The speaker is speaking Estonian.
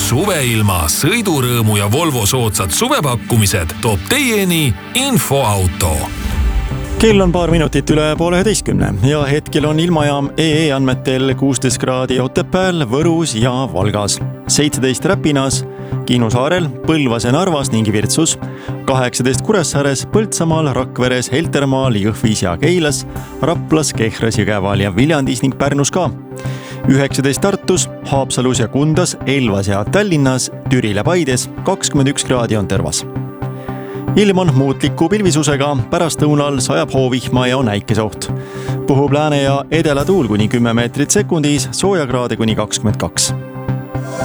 Suveilma, sõidurõõmu ja Volvo soodsad suvepakkumised toob teieni Infoauto. Kell on paar minutit üle 10:30 ja hetkel on ilmajaam EE andmetel 16 kraadi Otepääl, Võrus ja Valgas, 17 Räpinas, Kihnu saarel, Põlvas ja Narvas ning Virtsus, 18 Kuressaares, Põltsamaal, Rakveres, Heltermaal, Jõhvis ja Keilas, Raplas, Kehras, Jõgeval ja Viljandis ning Pärnus ka. 19 Tartus, Haapsalus ja Kundas, Elvas ja Tallinnas, Türil ja Paides, 21 kraadi on tervas. Ilm on muutliku pilvisusega, pärastlõunal sajab hoovihma ja on äikesoht. Puhub lääne ja edela tuul kuni 10 meetrit sekundis, soojakraade kuni 22.